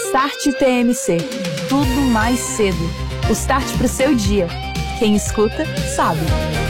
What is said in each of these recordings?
Start TMC. Tudo mais cedo. O start pro seu dia. Quem escuta, sabe.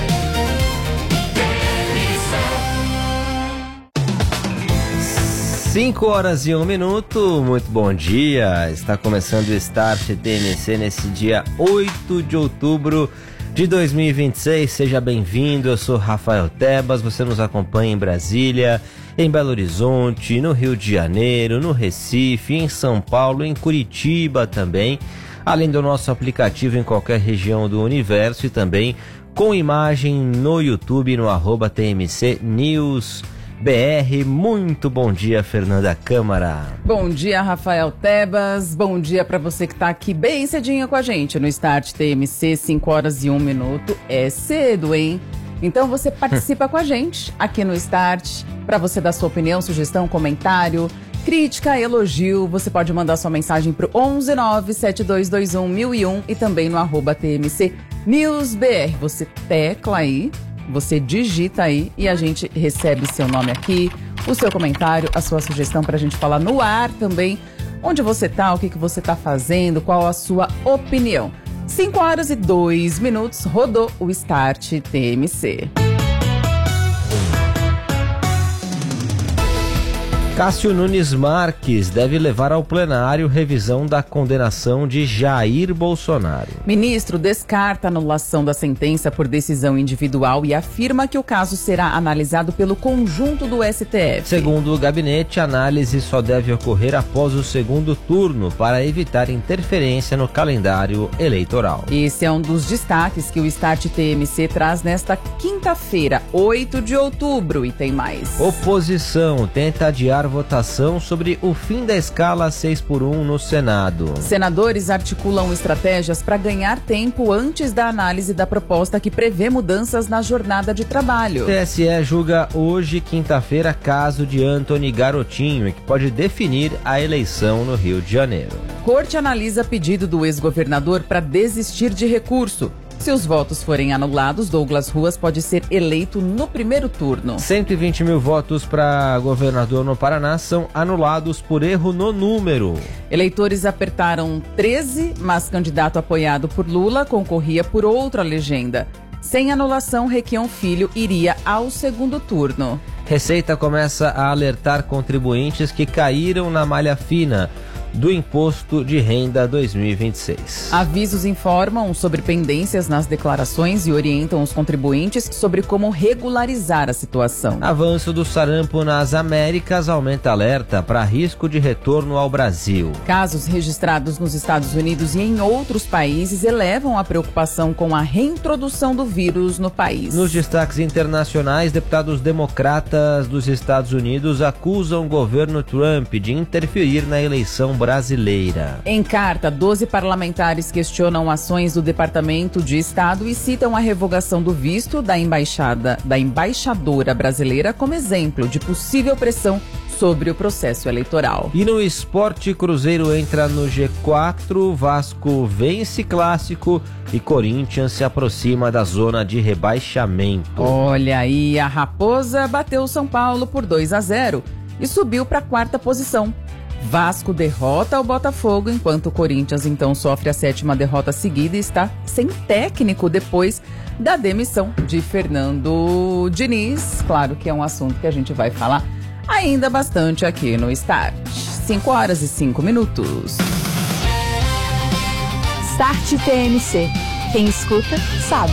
Cinco horas e 1 minuto, muito bom dia. Está começando o Start TMC nesse dia 8 de outubro de 2026. Seja bem-vindo, eu sou Rafael Tebas. Você nos acompanha em Brasília, em Belo Horizonte, no Rio de Janeiro, no Recife, em São Paulo, em Curitiba também, além do nosso aplicativo em qualquer região do universo e também com imagem no YouTube no @TMC News BR. Muito bom dia, Fernanda Câmara. Bom dia, Rafael Tebas. Bom dia para você que tá aqui bem cedinho com a gente no Start TMC, 5 horas e 1 minuto. É cedo, hein? Então você participa com a gente aqui no Start, para você dar sua opinião, sugestão, comentário, crítica, elogio. Você pode mandar sua mensagem pro 11972211001 e também no @TMC News BR. Você tecla aí, você digita aí e a gente recebe seu nome aqui, o seu comentário, a sua sugestão pra gente falar no ar também. Onde você tá, o que você tá fazendo, qual a sua opinião. 5 horas e 2 minutos, rodou o Start TMC. Cássio Nunes Marques deve levar ao plenário revisão da condenação de Jair Bolsonaro. Ministro descarta a anulação da sentença por decisão individual e afirma que o caso será analisado pelo conjunto do STF. Segundo o gabinete, a análise só deve ocorrer após o segundo turno para evitar interferência no calendário eleitoral. Esse é um dos destaques que o Start TMC traz nesta quinta-feira, 8 de outubro, e tem mais. Oposição tenta adiar votação sobre o fim da escala 6x1 no Senado. Senadores articulam estratégias para ganhar tempo antes da análise da proposta que prevê mudanças na jornada de trabalho. TSE julga hoje, quinta-feira, caso de Antony Garotinho, que pode definir a eleição no Rio de Janeiro. Corte analisa pedido do ex-governador para desistir de recurso. Se os votos forem anulados, Douglas Ruas pode ser eleito no primeiro turno. 120 mil votos para governador no Paraná são anulados por erro no número. Eleitores apertaram 13, mas candidato apoiado por Lula concorria por outra legenda. Sem anulação, Requião Filho iria ao segundo turno. Receita começa a alertar contribuintes que caíram na malha fina do Imposto de Renda 2026. Avisos informam sobre pendências nas declarações e orientam os contribuintes sobre como regularizar a situação. Avanço do sarampo nas Américas aumenta alerta para risco de retorno ao Brasil. Casos registrados nos Estados Unidos e em outros países elevam a preocupação com a reintrodução do vírus no país. Nos destaques internacionais, deputados democratas dos Estados Unidos acusam o governo Trump de interferir na eleição brasileira. Em carta, 12 parlamentares questionam ações do Departamento de Estado e citam a revogação do visto da embaixadora brasileira como exemplo de possível pressão sobre o processo eleitoral. E no esporte, Cruzeiro entra no G4, Vasco vence clássico e Corinthians se aproxima da zona de rebaixamento. Olha aí, a Raposa bateu o São Paulo por 2-0 e subiu para a 4ª posição. Vasco derrota o Botafogo, enquanto o Corinthians então sofre a 7ª derrota seguida e está sem técnico depois da demissão de Fernando Diniz. Claro que é um assunto que a gente vai falar ainda bastante aqui no Start. 5 horas e 5 minutos. Start TMC. Quem escuta, sabe.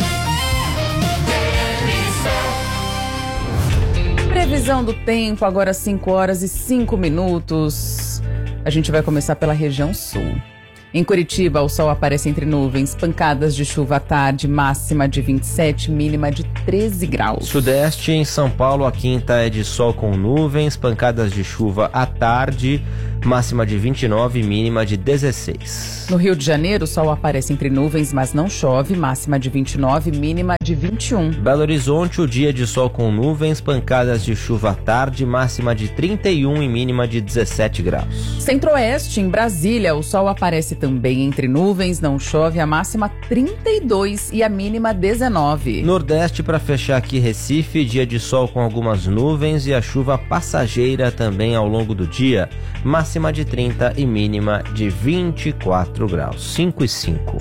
Previsão do tempo, agora 5 horas e 5 minutos. A gente vai começar pela região sul. Em Curitiba, o sol aparece entre nuvens, pancadas de chuva à tarde, máxima de 27, mínima de 13 graus. Sudeste, em São Paulo, a quinta é de sol com nuvens, pancadas de chuva à tarde, máxima de 29, mínima de 16. No Rio de Janeiro, o sol aparece entre nuvens, mas não chove, máxima de 29, mínima de de 21. Belo Horizonte, o dia de sol com nuvens, pancadas de chuva à tarde, máxima de 31 e mínima de 17 graus. Centro-Oeste, em Brasília, o sol aparece também entre nuvens, não chove, a máxima 32 e a mínima 19. Nordeste, para fechar aqui, Recife, dia de sol com algumas nuvens e a chuva passageira também ao longo do dia, máxima de 30 e mínima de 24 graus. 5 e 5.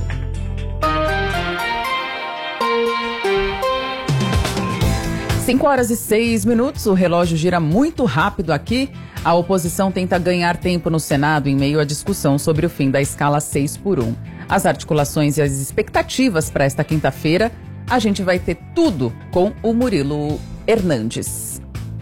Cinco horas e 6 minutos, o relógio gira muito rápido aqui. A oposição tenta ganhar tempo no Senado em meio à discussão sobre o fim da escala 6x1. As articulações e as expectativas para esta quinta-feira, a gente vai ter tudo com o Murilo Hernandes.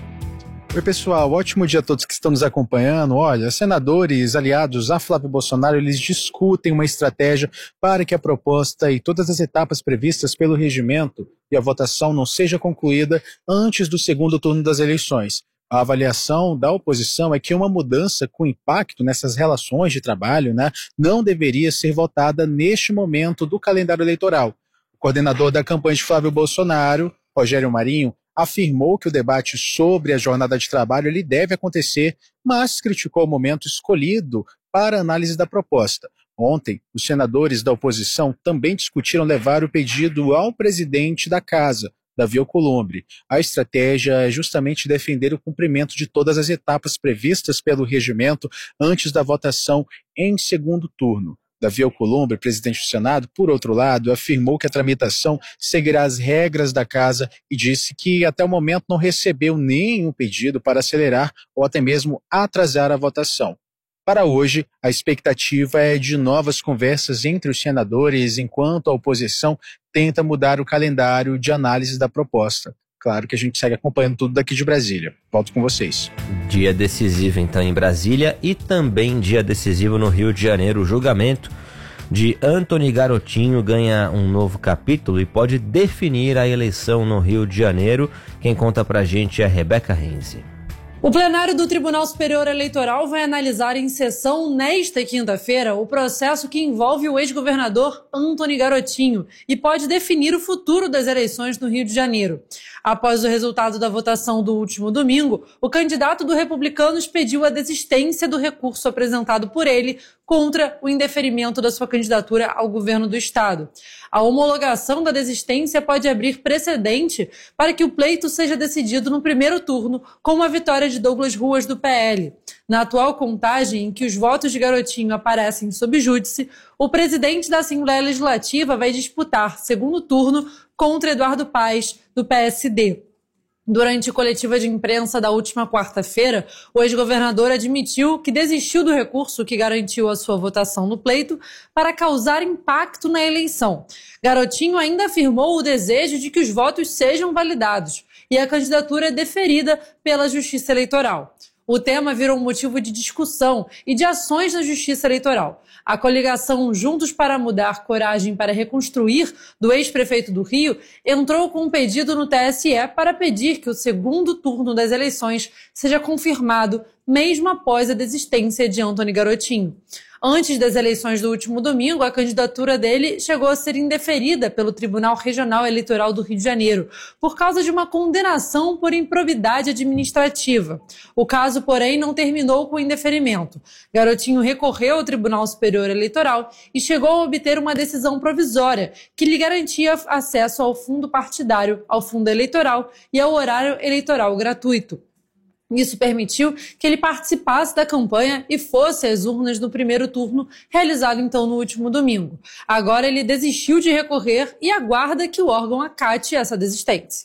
Oi, pessoal, ótimo dia a todos que estão nos acompanhando. Olha, senadores aliados a Flávio Bolsonaro, eles discutem uma estratégia para que a proposta e todas as etapas previstas pelo regimento e a votação não seja concluída antes do segundo turno das eleições. A avaliação da oposição é que uma mudança com impacto nessas relações de trabalho, não deveria ser votada neste momento do calendário eleitoral. O coordenador da campanha de Flávio Bolsonaro, Rogério Marinho, afirmou que o debate sobre a jornada de trabalho ele deve acontecer, mas criticou o momento escolhido para a análise da proposta. Ontem, os senadores da oposição também discutiram levar o pedido ao presidente da Casa, Davi Alcolumbre. A estratégia é justamente defender o cumprimento de todas as etapas previstas pelo regimento antes da votação em segundo turno. Davi Alcolumbre, presidente do Senado, por outro lado, afirmou que a tramitação seguirá as regras da Casa e disse que até o momento não recebeu nenhum pedido para acelerar ou até mesmo atrasar a votação. Para hoje, a expectativa é de novas conversas entre os senadores, enquanto a oposição tenta mudar o calendário de análise da proposta. Claro que a gente segue acompanhando tudo daqui de Brasília. Volto com vocês. Dia decisivo então em Brasília e também dia decisivo no Rio de Janeiro. O julgamento de Antony Garotinho ganha um novo capítulo e pode definir a eleição no Rio de Janeiro. Quem conta pra gente é a Rebeca Renzi. O plenário do Tribunal Superior Eleitoral vai analisar em sessão nesta quinta-feira o processo que envolve o ex-governador Antony Garotinho e pode definir o futuro das eleições no Rio de Janeiro. Após o resultado da votação do último domingo, o candidato do Republicanos pediu a desistência do recurso apresentado por ele contra o indeferimento da sua candidatura ao governo do estado. A homologação da desistência pode abrir precedente para que o pleito seja decidido no primeiro turno com a vitória de Douglas Ruas do PL. Na atual contagem, em que os votos de Garotinho aparecem sob júdice, o presidente da Assembleia Legislativa vai disputar segundo turno contra Eduardo Paes, do PSD. Durante coletiva de imprensa da última quarta-feira, o ex-governador admitiu que desistiu do recurso que garantiu a sua votação no pleito para causar impacto na eleição. Garotinho ainda afirmou o desejo de que os votos sejam validados e a candidatura é deferida pela Justiça Eleitoral. O tema virou motivo de discussão e de ações na Justiça Eleitoral. A coligação Juntos para Mudar, Coragem para Reconstruir, do ex-prefeito do Rio, entrou com um pedido no TSE para pedir que o segundo turno das eleições seja confirmado, mesmo após a desistência de Antony Garotinho. Antes das eleições do último domingo, a candidatura dele chegou a ser indeferida pelo Tribunal Regional Eleitoral do Rio de Janeiro, por causa de uma condenação por improbidade administrativa. O caso, porém, não terminou com o indeferimento. Garotinho recorreu ao Tribunal Superior Eleitoral e chegou a obter uma decisão provisória que lhe garantia acesso ao fundo partidário, ao fundo eleitoral e ao horário eleitoral gratuito. Isso permitiu que ele participasse da campanha e fosse às urnas no primeiro turno, realizado então no último domingo. Agora ele desistiu de recorrer e aguarda que o órgão acate essa desistência.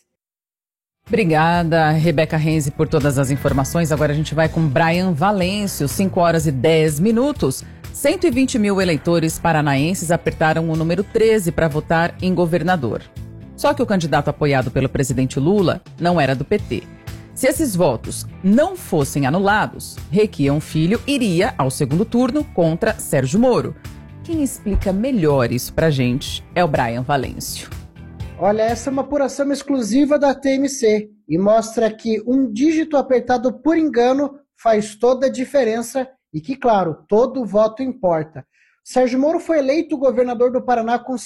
Obrigada, Rebeca Renzi, por todas as informações. Agora a gente vai com Brian Valêncio, 5 horas e 10 minutos. 120 mil eleitores paranaenses apertaram o número 13 para votar em governador. Só que o candidato apoiado pelo presidente Lula não era do PT. Se esses votos não fossem anulados, Requião Filho iria ao segundo turno contra Sérgio Moro. Quem explica melhor isso pra gente é o Brian Valêncio. Olha, essa é uma apuração exclusiva da TMC e mostra que um dígito apertado por engano faz toda a diferença e que, claro, todo voto importa. Sérgio Moro foi eleito governador do Paraná com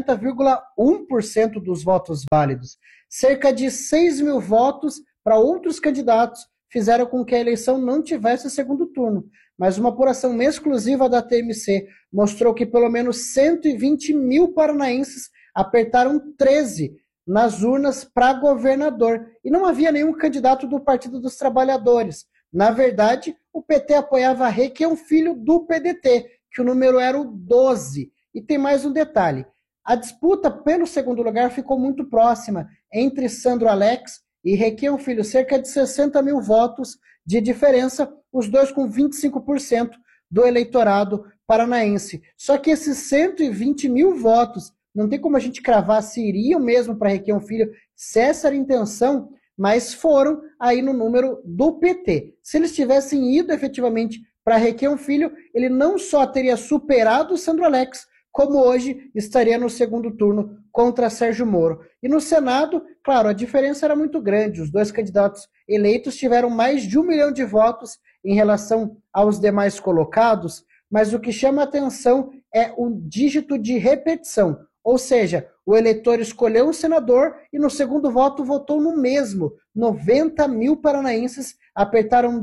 50,1% dos votos válidos. Cerca de 6 mil votos para outros candidatos fizeram com que a eleição não tivesse segundo turno. Mas uma apuração exclusiva da TMC mostrou que pelo menos 120 mil paranaenses apertaram 13 nas urnas para governador. E não havia nenhum candidato do Partido dos Trabalhadores. Na verdade, o PT apoiava Requião Filho do PDT, que o número era o 12. E tem mais um detalhe. A disputa pelo segundo lugar ficou muito próxima entre Sandro Alex e Requião Filho, cerca de 60 mil votos de diferença, os dois com 25% do eleitorado paranaense. Só que esses 120 mil votos, não tem como a gente cravar se iriam mesmo para Requião Filho, se essa era a intenção, mas foram aí no número do PT. Se eles tivessem ido efetivamente para Requião Filho, ele não só teria superado o Sandro Alex, como hoje estaria no segundo turno contra Sérgio Moro. E no Senado, claro, a diferença era muito grande. Os dois candidatos eleitos tiveram mais de 1 milhão de votos em relação aos demais colocados, mas o que chama a atenção é o dígito de repetição. Ou seja, o eleitor escolheu um senador e no segundo voto votou no mesmo. 90 mil paranaenses apertaram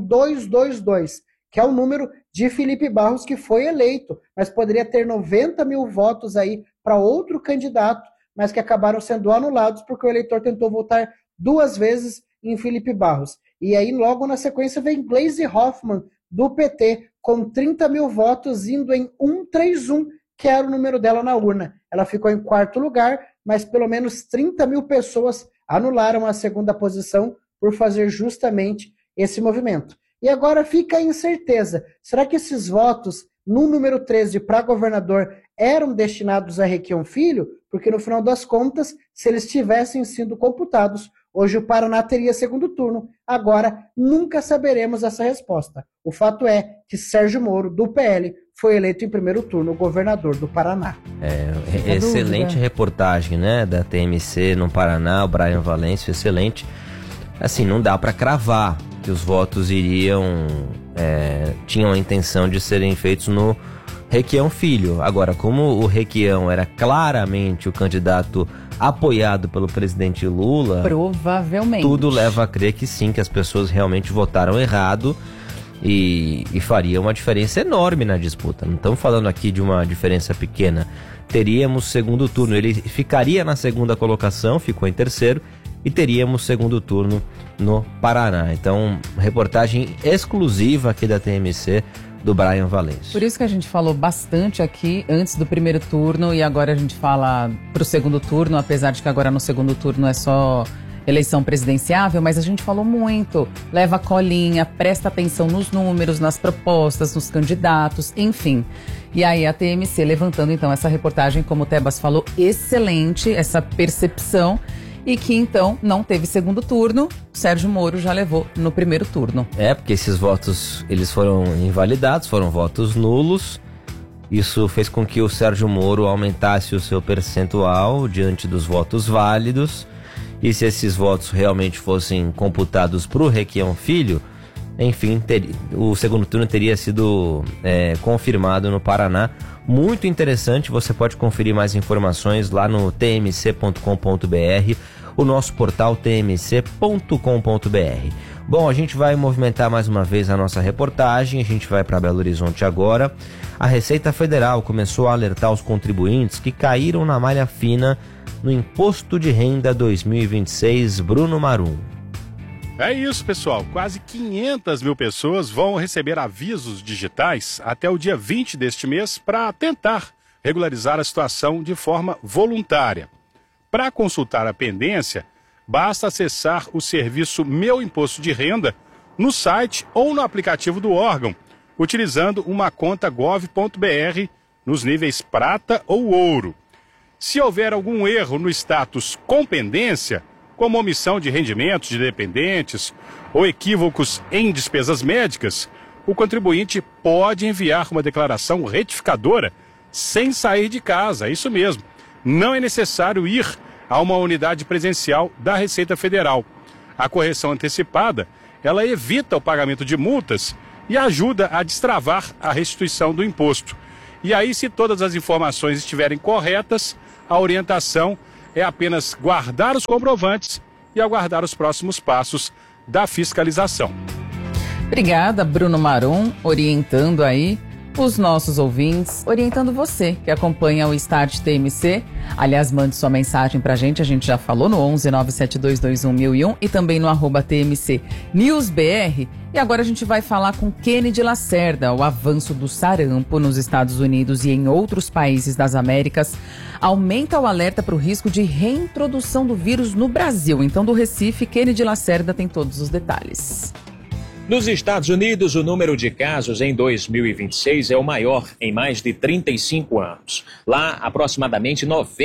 222, que é o número de Felipe Barros, que foi eleito, mas poderia ter 90 mil votos aí para outro candidato, mas que acabaram sendo anulados porque o eleitor tentou votar 2 vezes em Felipe Barros. E aí, logo na sequência, vem Gleisi Hoffmann, do PT, com 30 mil votos, indo em 131, que era o número dela na urna. Ela ficou em 4º lugar, mas pelo menos 30 mil pessoas anularam a segunda posição por fazer justamente esse movimento. E agora fica a incerteza. Será que esses votos no número 13 para governador eram destinados a Requião Filho? Porque no final das contas, se eles tivessem sido computados, hoje o Paraná teria segundo turno. Agora nunca saberemos essa resposta. O fato é que Sérgio Moro, do PL, foi eleito em primeiro turno governador do Paraná. Excelente reportagem, né, da TMC no Paraná, o Brian Valêncio, excelente. Assim, não dá para cravar que os votos tinham a intenção de serem feitos no Requião Filho. Agora, como o Requião era claramente o candidato apoiado pelo presidente Lula, provavelmente tudo leva a crer que sim, que as pessoas realmente votaram errado e faria uma diferença enorme na disputa. Não estamos falando aqui de uma diferença pequena. Teríamos segundo turno, ele ficaria na segunda colocação, ficou em terceiro, e teríamos segundo turno no Paraná. Então, reportagem exclusiva aqui da TMC do Brian Valêncio. Por isso que a gente falou bastante aqui antes do primeiro turno e agora a gente fala pro segundo turno, apesar de que agora no segundo turno é só eleição presidenciável, mas a gente falou muito. Leva a colinha, presta atenção nos números, nas propostas, nos candidatos, enfim. E aí a TMC levantando então essa reportagem, como o Tebas falou, excelente, essa percepção. E que então não teve segundo turno, Sérgio Moro já levou no primeiro turno. Porque esses votos, eles foram invalidados, foram votos nulos. Isso fez com que o Sérgio Moro aumentasse o seu percentual diante dos votos válidos. E se esses votos realmente fossem computados para o Requião Filho, enfim, o segundo turno teria sido confirmado no Paraná. Muito interessante, você pode conferir mais informações lá no tmc.com.br, o nosso portal tmc.com.br. Bom, a gente vai movimentar mais uma vez a nossa reportagem, a gente vai para Belo Horizonte agora. A Receita Federal começou a alertar os contribuintes que caíram na malha fina no Imposto de Renda 2026. Bruno Marum. É isso, pessoal. Quase 500 mil pessoas vão receber avisos digitais até o dia 20 deste mês para tentar regularizar a situação de forma voluntária. Para consultar a pendência, basta acessar o serviço Meu Imposto de Renda no site ou no aplicativo do órgão, utilizando uma conta gov.br nos níveis prata ou ouro. Se houver algum erro no status com pendência, como omissão de rendimentos de dependentes ou equívocos em despesas médicas, o contribuinte pode enviar uma declaração retificadora sem sair de casa, isso mesmo. Não é necessário ir a uma unidade presencial da Receita Federal. A correção antecipada, ela evita o pagamento de multas e ajuda a destravar a restituição do imposto. E aí, se todas as informações estiverem corretas, a orientação é apenas guardar os comprovantes e aguardar os próximos passos da fiscalização. Obrigada, Bruno Maron, orientando aí os nossos ouvintes, orientando você que acompanha o Start TMC. Aliás, mande sua mensagem pra gente, a gente já falou no 11 97221 1001 e também no @TMC NewsBR. E agora a gente vai falar com Kennedy Lacerda. O avanço do sarampo nos Estados Unidos e em outros países das Américas aumenta o alerta para o risco de reintrodução do vírus no Brasil. Então, do Recife, Kennedy Lacerda tem todos os detalhes. Nos Estados Unidos, o número de casos em 2026 é o maior em mais de 35 anos. Lá, aproximadamente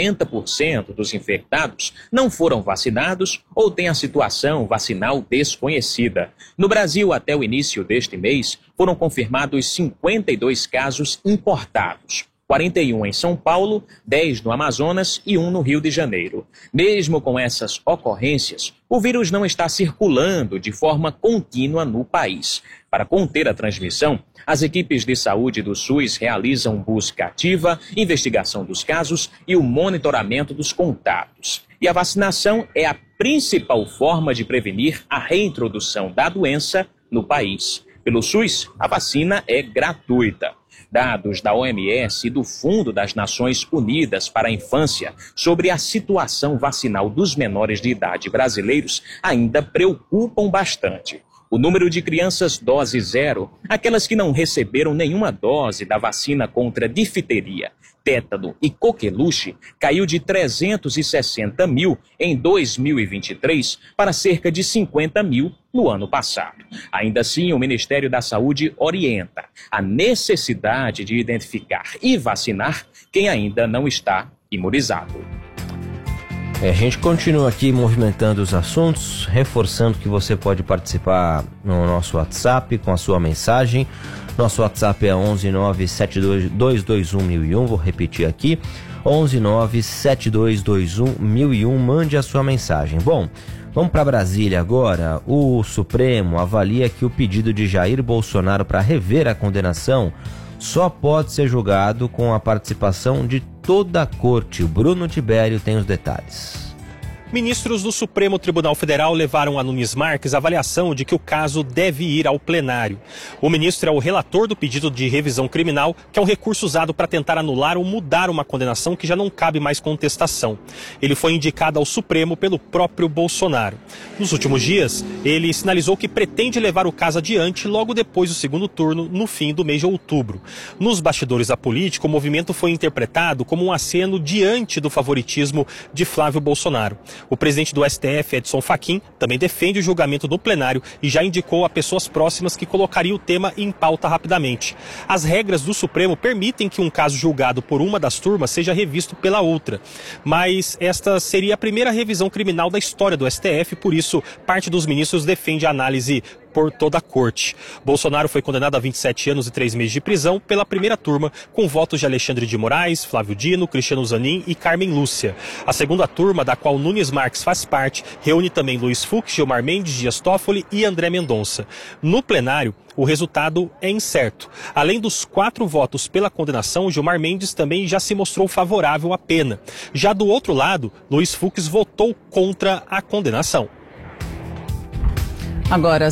90% dos infectados não foram vacinados ou têm a situação vacinal desconhecida. No Brasil, até o início deste mês, foram confirmados 52 casos importados. 41 em São Paulo, 10 no Amazonas e 1 no Rio de Janeiro. Mesmo com essas ocorrências, o vírus não está circulando de forma contínua no país. Para conter a transmissão, as equipes de saúde do SUS realizam busca ativa, investigação dos casos e o monitoramento dos contatos. E a vacinação é a principal forma de prevenir a reintrodução da doença no país. Pelo SUS, a vacina é gratuita. Dados da OMS e do Fundo das Nações Unidas para a Infância sobre a situação vacinal dos menores de idade brasileiros ainda preocupam bastante. O número de crianças dose zero, aquelas que não receberam nenhuma dose da vacina contra difteria, tétano e coqueluche, caiu de 360 mil em 2023 para cerca de 50 mil no ano passado. Ainda assim, o Ministério da Saúde orienta a necessidade de identificar e vacinar quem ainda não está imunizado. A gente continua aqui movimentando os assuntos, reforçando que você pode participar no nosso WhatsApp com a sua mensagem. Nosso WhatsApp é 11972211001, vou repetir aqui, 11972211001, mande a sua mensagem. Bom, vamos para Brasília agora. O Supremo avalia que o pedido de Jair Bolsonaro para rever a condenação só pode ser julgado com a participação de toda a corte. O Bruno Tibério tem os detalhes. Ministros do Supremo Tribunal Federal levaram a Nunes Marques a avaliação de que o caso deve ir ao plenário. O ministro é o relator do pedido de revisão criminal, que é um recurso usado para tentar anular ou mudar uma condenação que já não cabe mais contestação. Ele foi indicado ao Supremo pelo próprio Bolsonaro. Nos últimos dias, ele sinalizou que pretende levar o caso adiante logo depois do segundo turno, no fim do mês de outubro. Nos bastidores da política, o movimento foi interpretado como um aceno diante do favoritismo de Flávio Bolsonaro. O presidente do STF, Edson Fachin, também defende o julgamento no plenário e já indicou a pessoas próximas que colocariam o tema em pauta rapidamente. As regras do Supremo permitem que um caso julgado por uma das turmas seja revisto pela outra. Mas esta seria a primeira revisão criminal da história do STF, por isso parte dos ministros defende a análise por toda a corte. Bolsonaro foi condenado a 27 anos e 3 meses de prisão pela primeira turma, com votos de Alexandre de Moraes, Flávio Dino, Cristiano Zanin e Carmen Lúcia. A segunda turma, da qual Nunes Marques faz parte, reúne também Luiz Fux, Gilmar Mendes, Dias Toffoli e André Mendonça. No plenário, o resultado é incerto. Além dos 4 votos pela condenação, Gilmar Mendes também já se mostrou favorável à pena. Já do outro lado, Luiz Fux votou contra a condenação. Agora,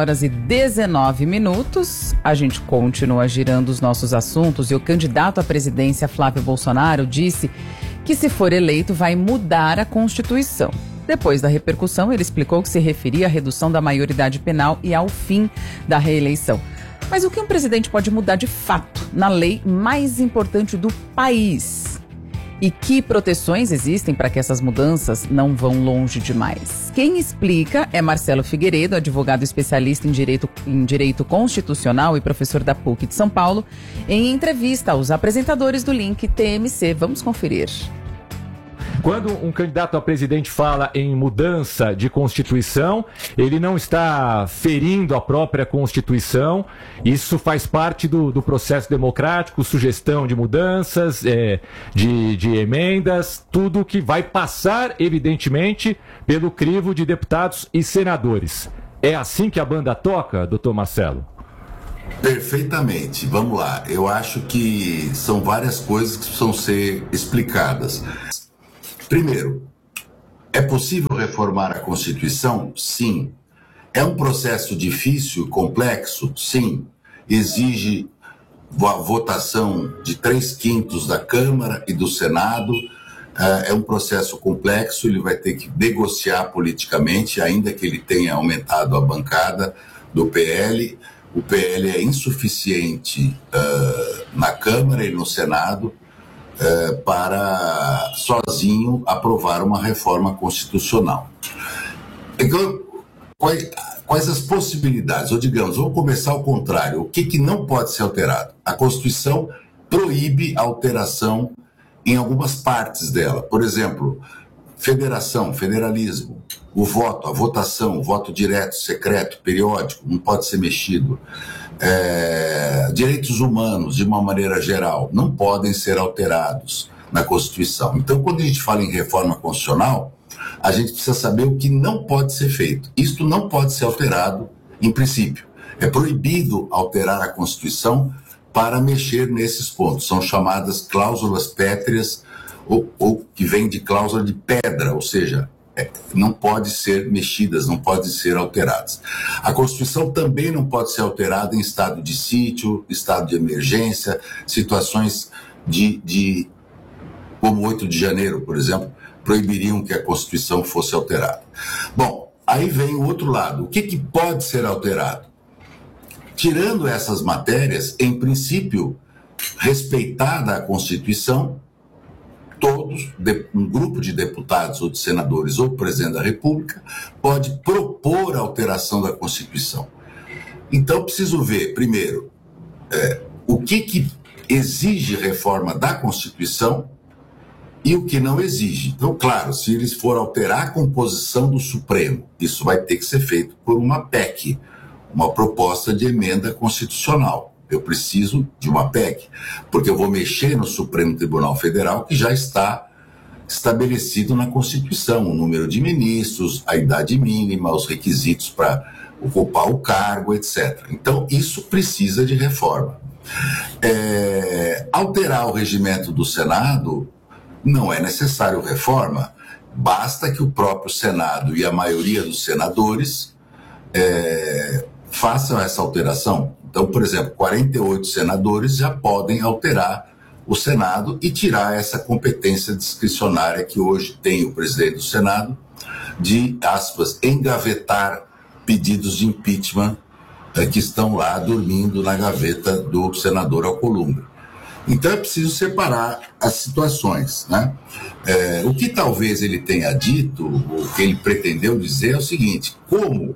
5h19, a gente continua girando os nossos assuntos e o candidato à presidência, Flávio Bolsonaro, disse que se for eleito vai mudar a Constituição. Depois da repercussão, ele explicou que se referia à redução da maioridade penal e ao fim da reeleição. Mas o que um presidente pode mudar de fato na lei mais importante do país? E que proteções existem para que essas mudanças não vão longe demais? Quem explica é Marcelo Figueiredo, advogado especialista em direito constitucional e professor da PUC de São Paulo, em entrevista aos apresentadores do Link TMC. Vamos conferir. Quando um candidato a presidente fala em mudança de Constituição, ele não está ferindo a própria Constituição. Isso faz parte do processo democrático, sugestão de mudanças, de emendas, tudo que vai passar, evidentemente, pelo crivo de deputados e senadores. É assim que a banda toca, doutor Marcelo? Perfeitamente. Vamos lá. Eu acho que são várias coisas que precisam ser explicadas. Primeiro, é possível reformar a Constituição? Sim. É um processo difícil, complexo? Sim. Exige a votação de 3/5 da Câmara e do Senado. É um processo complexo, ele vai ter que negociar politicamente, ainda que ele tenha aumentado a bancada do PL. O PL é insuficiente na Câmara e no Senado para sozinho aprovar uma reforma constitucional. Então, quais as possibilidades? Ou digamos, vamos começar ao contrário. O que não pode ser alterado? A Constituição proíbe a alteração em algumas partes dela. Por exemplo, federação, federalismo, o voto, a votação, o voto direto, secreto, periódico, não pode ser mexido. Direitos humanos, de uma maneira geral, não podem ser alterados na Constituição. Então, quando a gente fala em reforma constitucional, a gente precisa saber o que não pode ser feito. Isto não pode ser alterado, em princípio. É proibido alterar a Constituição para mexer nesses pontos. São chamadas cláusulas pétreas, ou que vem de cláusula de pedra, ou seja, não pode ser mexidas, não podem ser alteradas. A Constituição também não pode ser alterada em estado de sítio, estado de emergência, situações como 8 de janeiro, por exemplo, proibiriam que a Constituição fosse alterada. Bom, aí vem o outro lado. O que pode ser alterado? Tirando essas matérias, em princípio, respeitada a Constituição, um grupo de deputados ou de senadores ou presidente da República pode propor a alteração da Constituição. Então, preciso ver, primeiro, o que exige reforma da Constituição e o que não exige. Então, claro, se eles forem alterar a composição do Supremo, isso vai ter que ser feito por uma PEC, uma proposta de emenda constitucional. Eu preciso de uma PEC, porque eu vou mexer no Supremo Tribunal Federal, que já está estabelecido na Constituição, o número de ministros, a idade mínima, os requisitos para ocupar o cargo, etc. Então, isso precisa de reforma. Alterar o regimento do Senado não é necessário reforma, basta que o próprio Senado e a maioria dos senadores façam essa alteração. Então, por exemplo, 48 senadores já podem alterar o Senado e tirar essa competência discricionária que hoje tem o presidente do Senado de, aspas, engavetar pedidos de impeachment que estão lá dormindo na gaveta do senador Alcolumbre. Então é preciso separar as situações, né? O que talvez ele tenha dito, o que ele pretendeu dizer é o seguinte: como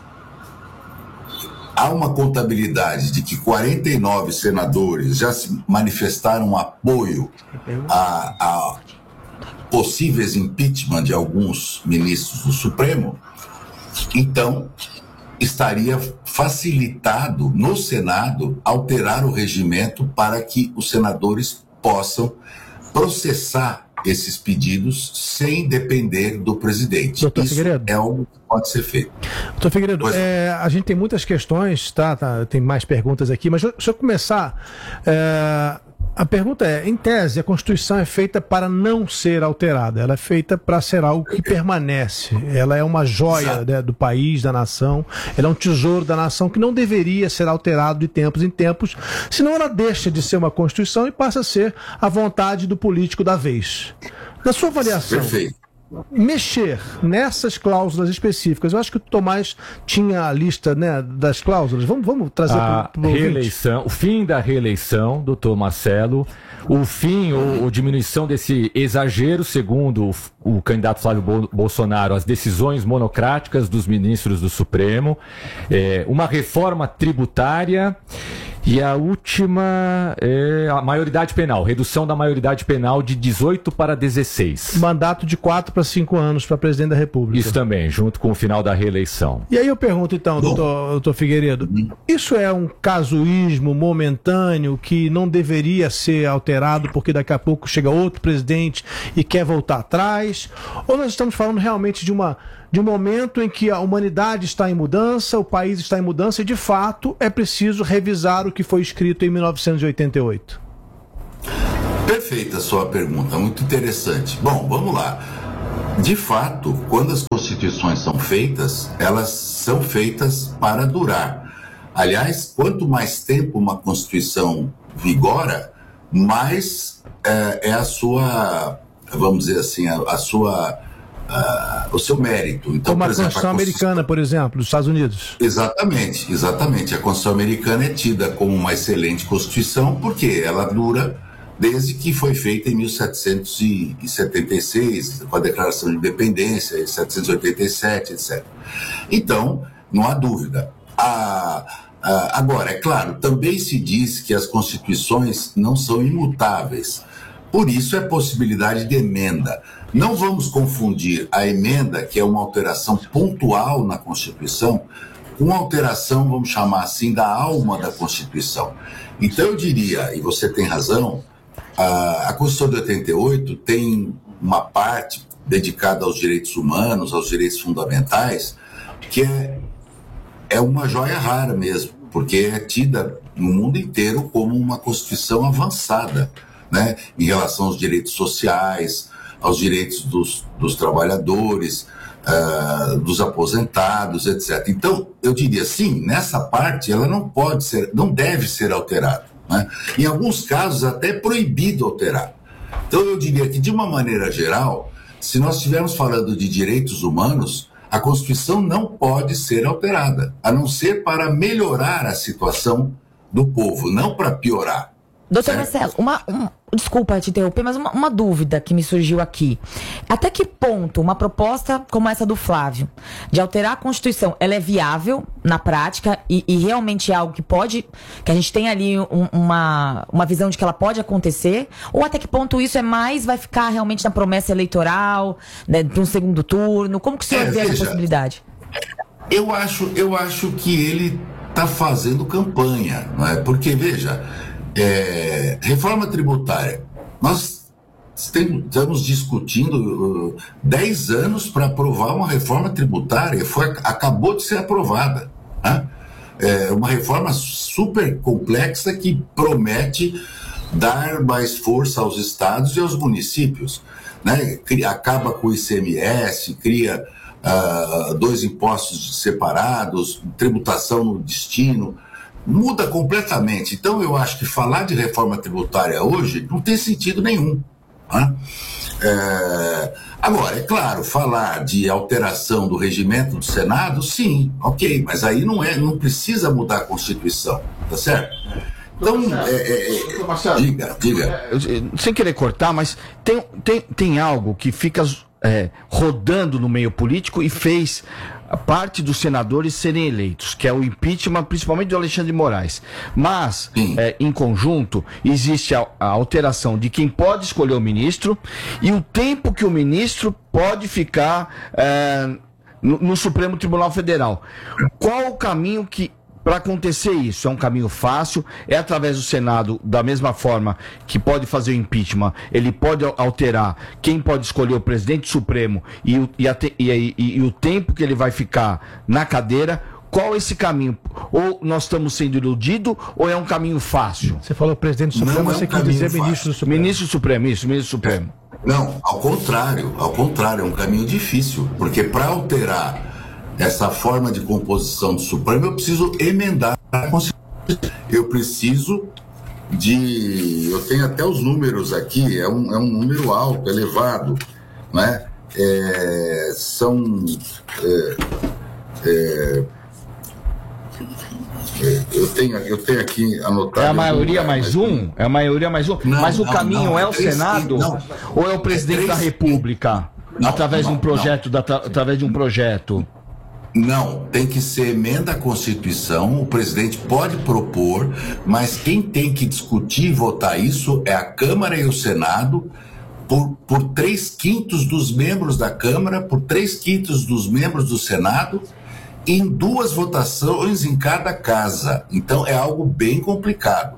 há uma contabilidade de que 49 senadores já se manifestaram apoio a possíveis impeachment de alguns ministros do Supremo, então estaria facilitado no Senado alterar o regimento para que os senadores possam processar esses pedidos sem depender do presidente. Doutor Isso Figueiredo, é algo que pode ser feito. Doutor Figueiredo, a gente tem muitas questões, tem mais perguntas aqui, mas deixa eu começar. A pergunta é, em tese, a Constituição é feita para não ser alterada, ela é feita para ser algo que permanece, ela é uma joia, né, do país, da nação, ela é um tesouro da nação que não deveria ser alterado de tempos em tempos, senão ela deixa de ser uma Constituição e passa a ser a vontade do político da vez. Na sua avaliação, mexer nessas cláusulas específicas, eu acho que o Tomás tinha a lista, né, das cláusulas. Vamos trazer para o reeleição, o fim da reeleição, doutor Marcelo, o fim ou diminuição desse exagero, segundo o candidato Flávio Bolsonaro, as decisões monocráticas dos ministros do Supremo, uma reforma tributária. E a última é a maioridade penal, redução da maioridade penal de 18 para 16. Mandato de 4 para 5 anos para presidente da República. Isso também, junto com o final da reeleição. E aí eu pergunto então, doutor Figueiredo, isso é um casuísmo momentâneo que não deveria ser alterado porque daqui a pouco chega outro presidente e quer voltar atrás? mais, ou nós estamos falando realmente de um momento em que a humanidade está em mudança, o país está em mudança e, de fato, é preciso revisar o que foi escrito em 1988? Perfeita a sua pergunta, muito interessante. Bom, vamos lá. De fato, quando as constituições são feitas, elas são feitas para durar. Aliás, quanto mais tempo uma constituição vigora, mais é a sua, vamos dizer assim, o seu mérito. Então, como a por exemplo, Constituição americana, por exemplo, dos Estados Unidos. Exatamente. A Constituição americana é tida como uma excelente Constituição porque ela dura desde que foi feita em 1776, com a Declaração de Independência, em 1787, etc. Então, não há dúvida. Agora, é claro, também se diz que as constituições não são imutáveis. Por isso, é possibilidade de emenda. Não vamos confundir a emenda, que é uma alteração pontual na Constituição, com a alteração, vamos chamar assim, da alma da Constituição. Então, eu diria, e você tem razão, a Constituição de 88 tem uma parte dedicada aos direitos humanos, aos direitos fundamentais, que é uma joia rara mesmo, porque é tida no mundo inteiro como uma Constituição avançada, né, em relação aos direitos sociais, aos direitos dos trabalhadores, dos aposentados, etc. Então, eu diria sim, nessa parte ela não deve ser alterada. Né? Em alguns casos, até é proibido alterar. Então, eu diria que, de uma maneira geral, se nós estivermos falando de direitos humanos, a Constituição não pode ser alterada, a não ser para melhorar a situação do povo, não para piorar. Doutor Marcelo, desculpa te interromper, mas uma dúvida que me surgiu aqui. Até que ponto uma proposta como essa do Flávio, de alterar a Constituição, ela é viável na prática e realmente é algo que a gente tem ali uma visão de que ela pode acontecer? Ou até que ponto isso vai ficar realmente na promessa eleitoral, né, para um segundo turno? Como que o senhor vê essa possibilidade? Eu acho que ele está fazendo campanha, não é? Porque, veja, reforma tributária, nós estamos discutindo 10 anos para aprovar uma reforma tributária, acabou de ser aprovada, né? Uma reforma super complexa que promete dar mais força aos estados e aos municípios, né? Acaba com o ICMS, cria 2 impostos separados, tributação no destino, muda completamente. Então, eu acho que falar de reforma tributária hoje não tem sentido nenhum. Né? Agora, é claro, falar de alteração do regimento do Senado, sim, ok, mas aí não precisa mudar a Constituição, tá certo? Então, diga. Sem querer cortar, mas tem algo que fica rodando no meio político e fez parte dos senadores serem eleitos, que é o impeachment, principalmente do Alexandre de Moraes. Mas, em conjunto, existe a alteração de quem pode escolher o ministro e o tempo que o ministro pode ficar no Supremo Tribunal Federal. Qual o caminho para acontecer isso? É um caminho fácil? É através do Senado, da mesma forma que pode fazer o impeachment, ele pode alterar quem pode escolher o presidente supremo e o tempo que ele vai ficar na cadeira. Qual é esse caminho? Ou nós estamos sendo iludidos, ou é um caminho fácil? Você falou presidente supremo, você quer dizer ministro do Supremo. Ministro Supremo, isso, ministro Supremo. Não, ao contrário, é um caminho difícil, porque para alterar essa forma de composição do Supremo, eu preciso emendar a Constituição. Eu tenho até os números aqui, é um número alto, elevado, né? Eu tenho aqui anotado. É a maioria mais um? É a maioria mais um? Mas o caminho é o Senado? Ou é o presidente da República? Através de um projeto? Através de um projeto? Não, tem que ser emenda à Constituição, o presidente pode propor, mas quem tem que discutir e votar isso é a Câmara e o Senado, por 3/5 dos membros da Câmara, por 3/5 dos membros do Senado, em 2 votações em cada casa. Então é algo bem complicado.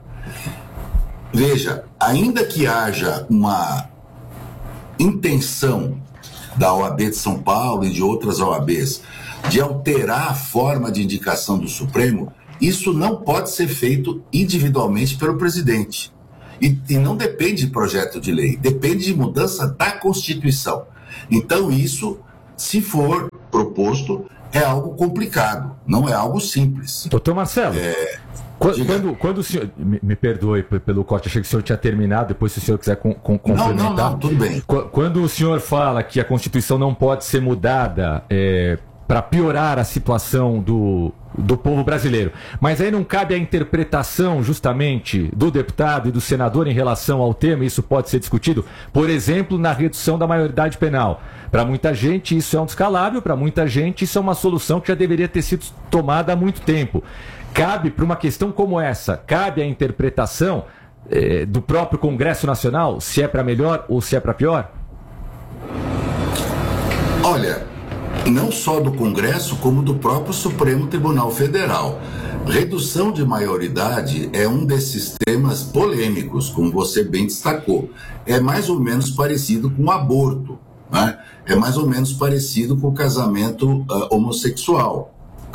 Veja, ainda que haja uma intenção da OAB de São Paulo e de outras OABs, de alterar a forma de indicação do Supremo, isso não pode ser feito individualmente pelo presidente. E não depende de projeto de lei, depende de mudança da Constituição. Então isso, se for proposto, é algo complicado, não é algo simples. Doutor Marcelo, quando o senhor... Me perdoe pelo corte, achei que o senhor tinha terminado, depois se o senhor quiser complementar. Não, tudo bem. Quando o senhor fala que a Constituição não pode ser mudada para piorar a situação do povo brasileiro, mas aí não cabe a interpretação justamente do deputado e do senador em relação ao tema, isso pode ser discutido, por exemplo, na redução da maioridade penal. Para muita gente isso é um descalabro, para muita gente isso é uma solução que já deveria ter sido tomada há muito tempo. Cabe, para uma questão como essa, cabe a interpretação do próprio Congresso Nacional, se é para melhor ou se é para pior? Olha, não só do Congresso, como do próprio Supremo Tribunal Federal. Redução de maioridade é um desses temas polêmicos, como você bem destacou. É mais ou menos parecido com o aborto, né? É mais ou menos parecido com o casamento homossexual.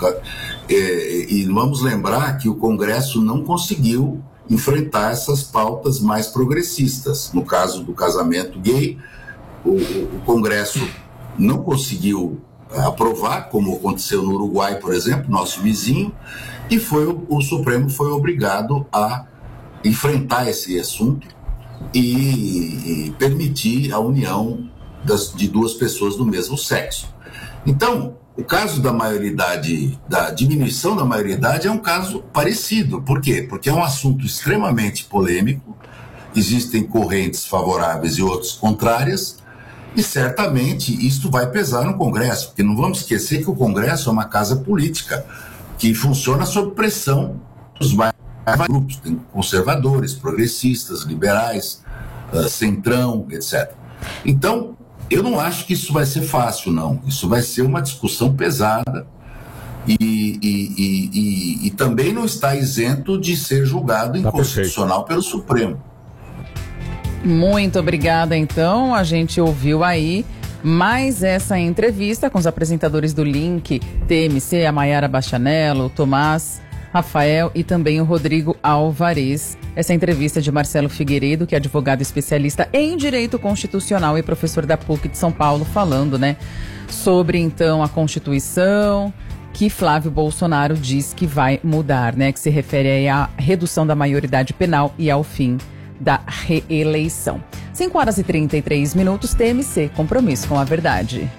E vamos lembrar que o Congresso não conseguiu enfrentar essas pautas mais progressistas. No caso do casamento gay, o Congresso não conseguiu aprovar, como aconteceu no Uruguai, por exemplo, nosso vizinho, e o Supremo foi obrigado a enfrentar esse assunto e permitir a união de duas pessoas do mesmo sexo. Então, o caso da maioridade, da diminuição da maioridade é um caso parecido. Por quê? Porque é um assunto extremamente polêmico, existem correntes favoráveis e outras contrárias, e certamente isso vai pesar no Congresso, porque não vamos esquecer que o Congresso é uma casa política que funciona sob pressão dos vários grupos, tem conservadores, progressistas, liberais, centrão, etc. Então, eu não acho que isso vai ser fácil, não. Isso vai ser uma discussão pesada e também não está isento de ser julgado inconstitucional pelo Supremo. Muito obrigada, então. A gente ouviu aí mais essa entrevista com os apresentadores do Link TMC, a Mayara Bastianello, o Tomás Rafael e também o Rodrigo Alvarez. Essa entrevista de Marcelo Figueiredo, que é advogado especialista em Direito Constitucional e professor da PUC de São Paulo, falando, né, sobre, então, a Constituição que Flávio Bolsonaro diz que vai mudar, né, que se refere aí à redução da maioridade penal e ao fim da reeleição. 5h33, TMC, compromisso com a verdade.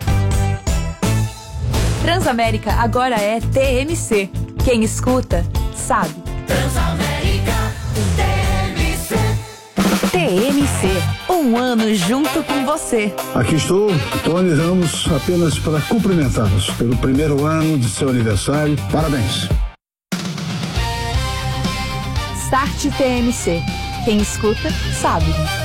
Transamérica agora é TMC. Quem escuta, sabe. Transamérica, TMC. TMC, um ano junto com você. Aqui estou, Tony Ramos, apenas para cumprimentá-los pelo primeiro ano de seu aniversário. Parabéns. Start TMC. Quem escuta, sabe.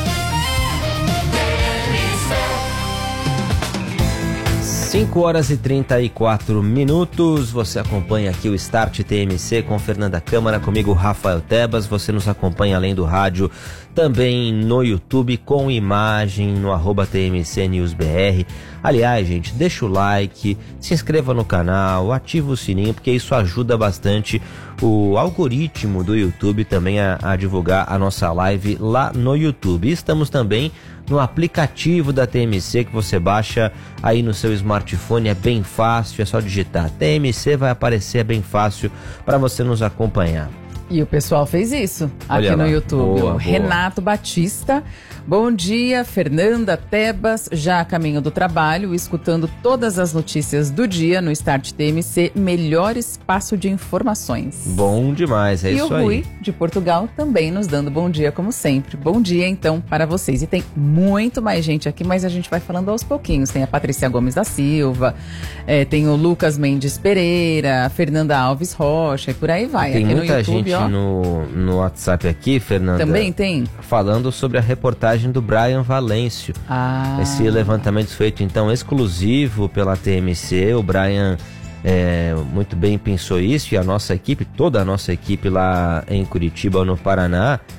5h34. Você acompanha aqui o Start TMC com Fernanda Câmara, comigo Rafael Tebas. Você nos acompanha além do rádio também no YouTube com imagem no @TMCNewsBR. Aliás, gente, deixa o like, se inscreva no canal, ativa o sininho, porque isso ajuda bastante o algoritmo do YouTube também a divulgar a nossa live lá no YouTube. E estamos também no aplicativo da TMC que você baixa aí no seu smartphone, é bem fácil, é só digitar TMC, vai aparecer, é bem fácil para você nos acompanhar. E o pessoal fez isso aqui no YouTube. Boa, o Renato Batista. Bom dia, Fernanda, Tebas, já a caminho do trabalho, escutando todas as notícias do dia no Start TMC, melhor espaço de informações. Bom demais, é isso aí. E o Rui, de Portugal, também nos dando bom dia, como sempre. Bom dia, então, para vocês. E tem muito mais gente aqui, mas a gente vai falando aos pouquinhos. Tem a Patrícia Gomes da Silva, tem o Lucas Mendes Pereira, a Fernanda Alves Rocha, e por aí vai. Tem aqui muita no YouTube, gente no WhatsApp aqui, Fernanda. Também tem? Falando sobre a reportagem do Brian Valêncio. Esse levantamento feito então exclusivo pela TMC. O Brian muito bem pensou isso, e a nossa equipe, toda a nossa equipe lá em Curitiba, no Paraná,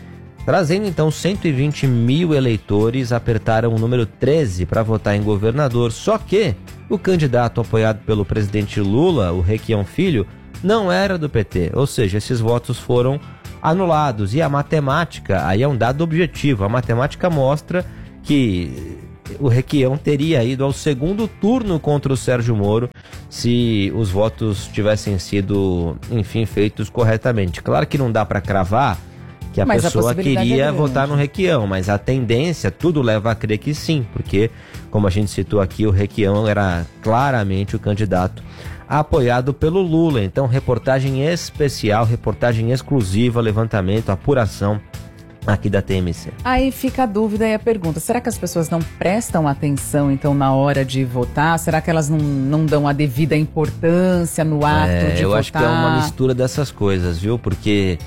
Trazendo então 120 mil eleitores, apertaram o número 13 para votar em governador, só que o candidato apoiado pelo presidente Lula, o Requião Filho, não era do PT, ou seja, esses votos foram anulados. E a matemática, aí é um dado objetivo, a matemática mostra que o Requião teria ido ao segundo turno contra o Sérgio Moro se os votos tivessem sido, enfim, feitos corretamente. Claro que não dá para cravar que a pessoa queria votar no Requião, mas a tendência, tudo leva a crer que sim, porque, como a gente citou aqui, o Requião era claramente o candidato apoiado pelo Lula. Então, reportagem especial, reportagem exclusiva, levantamento, apuração aqui da TMC. Aí fica a dúvida e a pergunta, será que as pessoas não prestam atenção, então, na hora de votar? Será que elas não dão a devida importância no ato de votar? Eu acho que é uma mistura dessas coisas, viu? Porque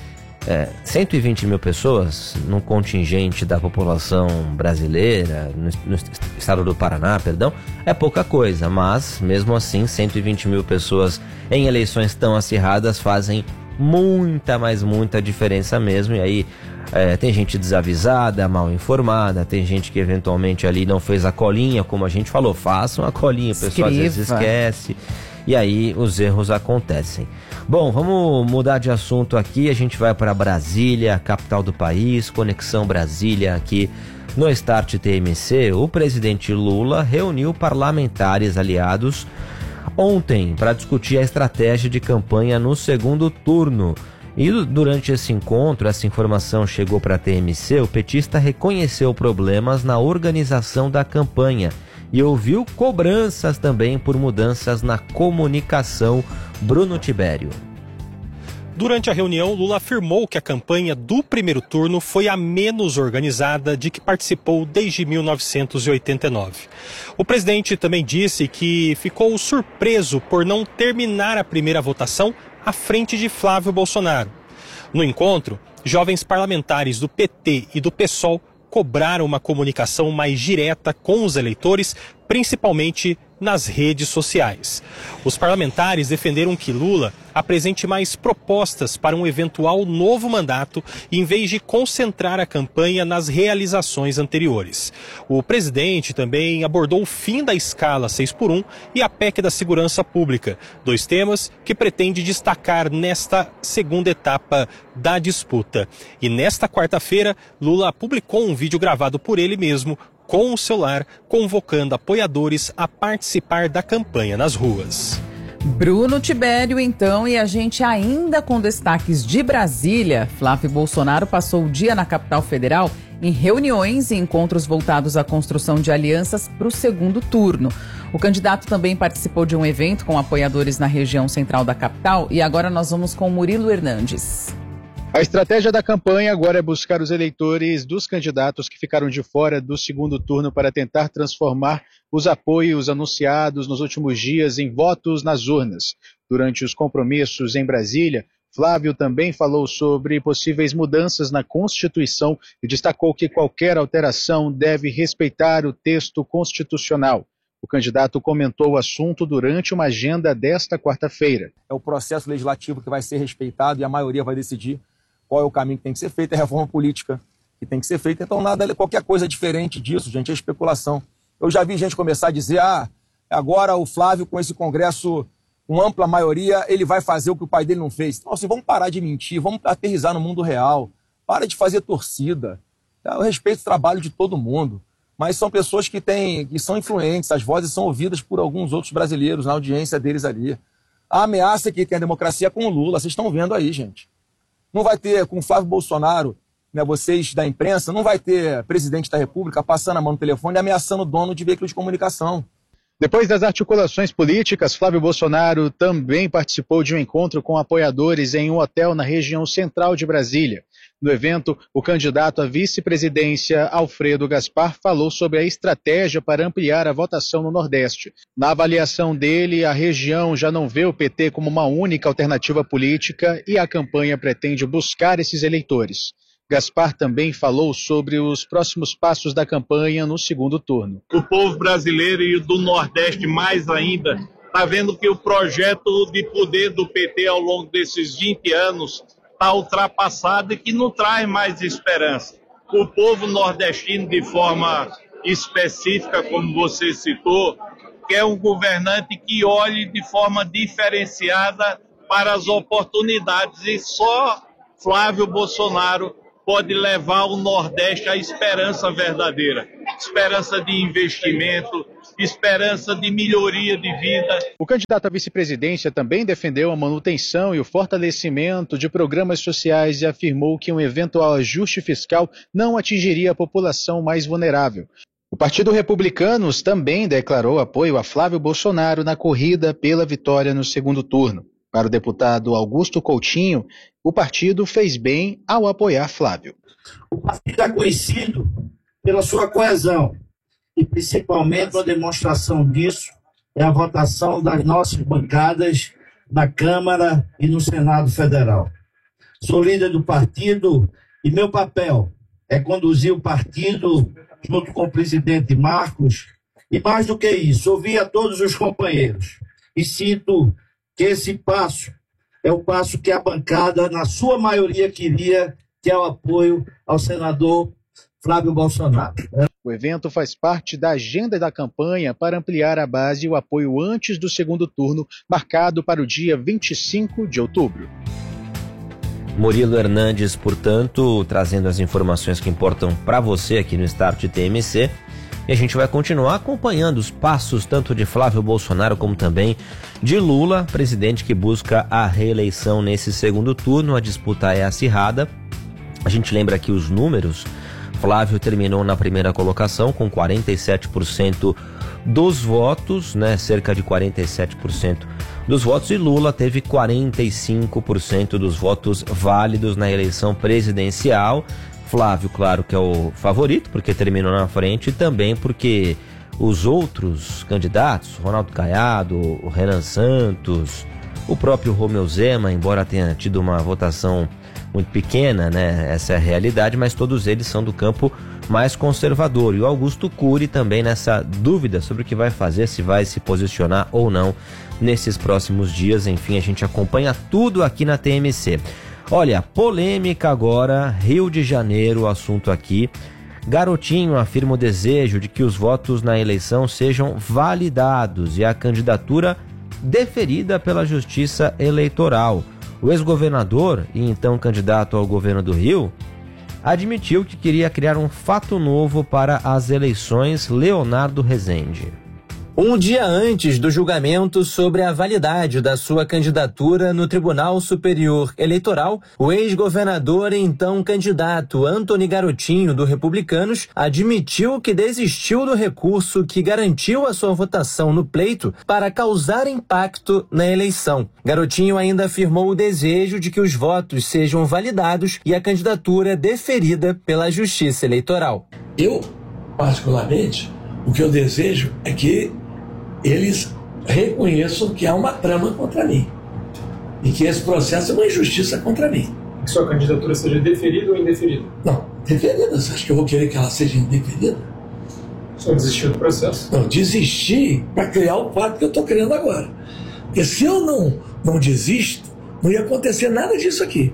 120 mil pessoas num contingente da população brasileira, no estado do Paraná, perdão, é pouca coisa, mas mesmo assim 120 mil pessoas em eleições tão acirradas fazem muita, mas muita diferença mesmo. E aí tem gente desavisada, mal informada, tem gente que eventualmente ali não fez a colinha, como a gente falou, façam a colinha, o pessoal às vezes esquece. E aí os erros acontecem. Bom, vamos mudar de assunto aqui. A gente vai para Brasília, capital do país, Conexão Brasília aqui no Start TMC. O presidente Lula reuniu parlamentares aliados ontem para discutir a estratégia de campanha no segundo turno. E durante esse encontro, essa informação chegou para a TMC, o petista reconheceu problemas na organização da campanha e ouviu cobranças também por mudanças na comunicação. Bruno Tibério. Durante a reunião, Lula afirmou que a campanha do primeiro turno foi a menos organizada de que participou desde 1989. O presidente também disse que ficou surpreso por não terminar a primeira votação à frente de Flávio Bolsonaro. No encontro, jovens parlamentares do PT e do PSOL cobraram uma comunicação mais direta com os eleitores, principalmente nas redes sociais. Os parlamentares defenderam que Lula apresente mais propostas para um eventual novo mandato, em vez de concentrar a campanha nas realizações anteriores. O presidente também abordou o fim da escala 6x1 e a PEC da Segurança Pública, dois temas que pretende destacar nesta segunda etapa da disputa. E nesta quarta-feira, Lula publicou um vídeo gravado por ele mesmo, com o celular, convocando apoiadores a participar da campanha nas ruas. Bruno Tibério, então, e a gente ainda com destaques de Brasília. Flávio Bolsonaro passou o dia na capital federal em reuniões e encontros voltados à construção de alianças para o segundo turno. O candidato também participou de um evento com apoiadores na região central da capital e agora nós vamos com Murilo Hernandes. A estratégia da campanha agora é buscar os eleitores dos candidatos que ficaram de fora do segundo turno para tentar transformar os apoios anunciados nos últimos dias em votos nas urnas. Durante os compromissos em Brasília, Flávio também falou sobre possíveis mudanças na Constituição e destacou que qualquer alteração deve respeitar o texto constitucional. O candidato comentou o assunto durante uma agenda desta quarta-feira. É o processo legislativo que vai ser respeitado e a maioria vai decidir qual é o caminho que tem que ser feito, é a reforma política que tem que ser feita. Então, qualquer coisa diferente disso, gente, é especulação. Eu já vi gente começar a dizer, agora o Flávio, com esse Congresso, com ampla maioria, ele vai fazer o que o pai dele não fez. Então, assim, vamos parar de mentir, vamos aterrissar no mundo real, para de fazer torcida. Eu respeito o trabalho de todo mundo, mas são pessoas que são influentes, as vozes são ouvidas por alguns outros brasileiros na audiência deles ali. A ameaça que tem a democracia é com o Lula, vocês estão vendo aí, gente. Não vai ter, com o Flávio Bolsonaro, né, vocês da imprensa, não vai ter presidente da República passando a mão no telefone e ameaçando o dono de veículo de comunicação. Depois das articulações políticas, Flávio Bolsonaro também participou de um encontro com apoiadores em um hotel na região central de Brasília. No evento, o candidato à vice-presidência, Alfredo Gaspar, falou sobre a estratégia para ampliar a votação no Nordeste. Na avaliação dele, a região já não vê o PT como uma única alternativa política e a campanha pretende buscar esses eleitores. Gaspar também falou sobre os próximos passos da campanha no segundo turno. O povo brasileiro e do Nordeste mais ainda está vendo que o projeto de poder do PT ao longo desses 20 anos está ultrapassada e que não traz mais esperança. O povo nordestino, de forma específica, como você citou, quer um governante que olhe de forma diferenciada para as oportunidades, e só Flávio Bolsonaro pode levar o Nordeste à esperança verdadeira, esperança de investimento, esperança de melhoria de vida. O candidato à vice-presidência também defendeu a manutenção e o fortalecimento de programas sociais e afirmou que um eventual ajuste fiscal não atingiria a população mais vulnerável. O Partido Republicanos também declarou apoio a Flávio Bolsonaro na corrida pela vitória no segundo turno. Para o deputado Augusto Coutinho, o partido fez bem ao apoiar Flávio. O partido é conhecido pela sua coesão e principalmente uma demonstração disso é a votação das nossas bancadas na Câmara e no Senado Federal. Sou líder do partido e meu papel é conduzir o partido junto com o presidente Marcos e, mais do que isso, ouvir a todos os companheiros. E sinto que esse passo é o passo que a bancada, na sua maioria, queria, que é o apoio ao senador Flávio Bolsonaro. O evento faz parte da agenda da campanha para ampliar a base e o apoio antes do segundo turno, marcado para o dia 25 de outubro. Murilo Hernandes, portanto, trazendo as informações que importam para você aqui no Start TMC. E a gente vai continuar acompanhando os passos tanto de Flávio Bolsonaro como também de Lula, presidente que busca a reeleição nesse segundo turno. A disputa é acirrada. A gente lembra aqui os números. Flávio terminou na primeira colocação com 47% dos votos, né? Cerca de 47% dos votos, e Lula teve 45% dos votos válidos na eleição presidencial. Flávio, claro que é o favorito, porque terminou na frente, e também porque os outros candidatos, Ronaldo Caiado, o Renan Santos, o próprio Romeu Zema, embora tenha tido uma votação muito pequena, né? Essa é a realidade, mas todos eles são do campo mais conservador. E o Augusto Cury também nessa dúvida sobre o que vai fazer, se vai se posicionar ou não nesses próximos dias. Enfim, a gente acompanha tudo aqui na TMC. Olha, polêmica agora, Rio de Janeiro, o assunto aqui. Garotinho afirma o desejo de que os votos na eleição sejam validados e a candidatura deferida pela Justiça Eleitoral. O ex-governador e então candidato ao governo do Rio admitiu que queria criar um fato novo para as eleições. Leonardo Rezende. Um dia antes do julgamento sobre a validade da sua candidatura no Tribunal Superior Eleitoral, o ex-governador e então candidato Antony Garotinho, do Republicanos, admitiu que desistiu do recurso que garantiu a sua votação no pleito para causar impacto na eleição. Garotinho ainda afirmou o desejo de que os votos sejam validados e a candidatura deferida pela Justiça Eleitoral. Eu, particularmente, o que eu desejo é que eles reconheçam que há uma trama contra mim e que esse processo é uma injustiça contra mim. Que sua candidatura seja deferida ou indeferida? Não, deferida. Você acha que eu vou querer que ela seja indeferida? O senhor desistiu do processo? Não, desisti para criar o fato que eu estou criando agora. Porque se eu não desisto, não ia acontecer nada disso aqui.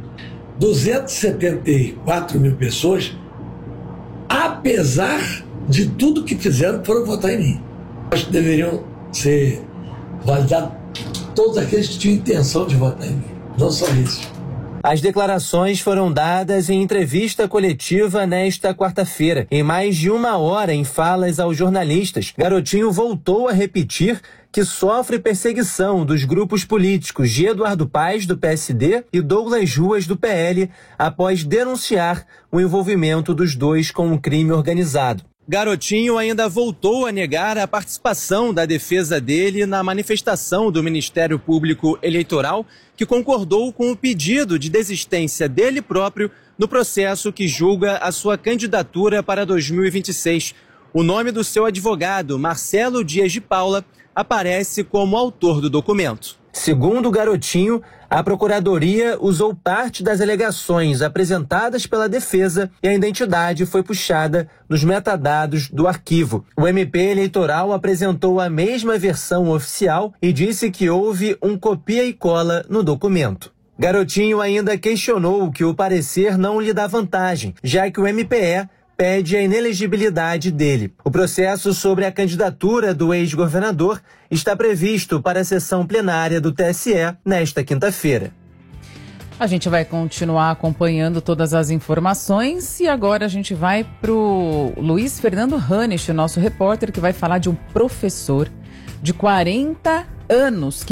274 mil pessoas, apesar de tudo que fizeram, foram votar em mim. Acho que deveriam ser validados todos aqueles que tinham intenção de votar em mim, não só isso. As declarações foram dadas em entrevista coletiva nesta quarta-feira. Em mais de uma hora em falas aos jornalistas, Garotinho voltou a repetir que sofre perseguição dos grupos políticos de Eduardo Paes, do PSD, e Douglas Ruas, do PL, após denunciar o envolvimento dos dois com um crime organizado. Garotinho ainda voltou a negar a participação da defesa dele na manifestação do Ministério Público Eleitoral, que concordou com o pedido de desistência dele próprio no processo que julga a sua candidatura para 2026. O nome do seu advogado, Marcelo Dias de Paula, aparece como autor do documento. Segundo o Garotinho, a Procuradoria usou parte das alegações apresentadas pela defesa e a identidade foi puxada dos metadados do arquivo. O MP eleitoral apresentou a mesma versão oficial e disse que houve um copia e cola no documento. Garotinho ainda questionou que o parecer não lhe dá vantagem, já que o MPE pede a inelegibilidade dele. O processo sobre a candidatura do ex-governador está previsto para a sessão plenária do TSE nesta quinta-feira. A gente vai continuar acompanhando todas as informações e agora a gente vai para o Luiz Fernando Hanisch, nosso repórter, que vai falar de um professor de 40 anos